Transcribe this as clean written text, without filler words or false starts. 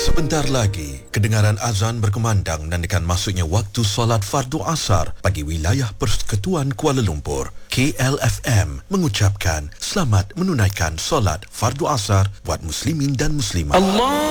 Sebentar lagi, kedengaran azan berkumandang menandakan masuknya waktu solat fardu asar bagi wilayah Persekutuan Kuala Lumpur. KLFM mengucapkan selamat menunaikan solat fardu asar buat muslimin dan muslimat.